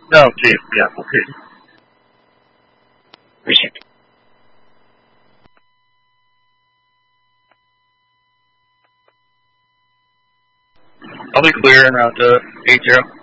No, okay, yeah, okay. Appreciate it. I'll be clear in round 8-0.